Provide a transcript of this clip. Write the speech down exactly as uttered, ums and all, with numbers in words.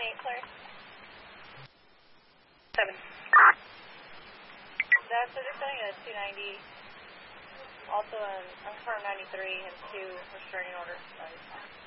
twenty-eight, clear. seven. That's so they're setting a two ninety. Also, an unconfirmed ninety-three and two restraining order.